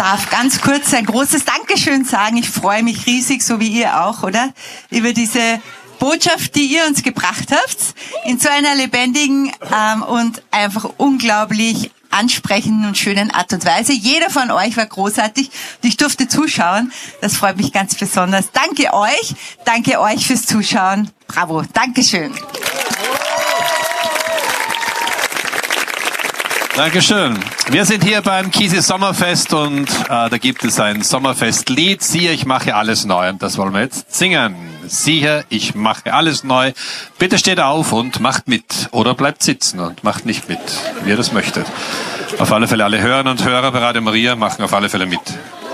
darf ganz kurz ein großes Dankeschön sagen. Ich freue mich riesig, so wie ihr auch, oder? Über diese Botschaft, die ihr uns gebracht habt, in so einer lebendigen und einfach unglaublich ansprechenden und schönen Art und Weise. Jeder von euch war großartig und ich durfte zuschauen. Das freut mich ganz besonders. Danke euch fürs Zuschauen. Bravo, Dankeschön. Dankeschön. Wir sind hier beim Kisi Sommerfest und da gibt es ein Sommerfestlied. Siehe, ich mache alles neu. Und das wollen wir jetzt singen. Siehe, ich mache alles neu. Bitte steht auf und macht mit. Oder bleibt sitzen und macht nicht mit, wie ihr das möchtet. Auf alle Fälle alle Hörerinnen und Hörer bei Radio Maria machen auf alle Fälle mit.